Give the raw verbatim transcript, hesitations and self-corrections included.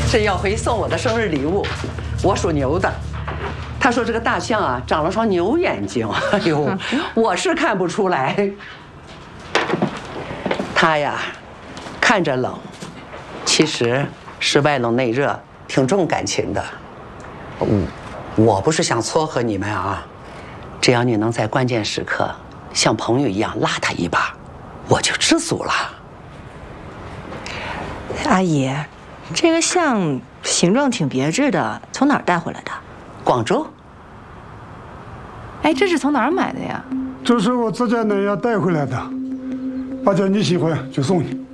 是耀辉送我的生日礼物。我属牛的，他说这个大象啊长了双牛眼睛。哎呦，我是看不出来。他呀，看着冷，其实是外冷内热，挺重感情的。我我不是想撮合你们啊，只要你能在关键时刻像朋友一样拉他一把，我就知足了。 阿姨，这个象形状挺别致的，从哪儿带回来的？ 广州。 哎，这是从哪儿买的呀？ 这是我自家奶奶带回来的，阿姐你喜欢就送你。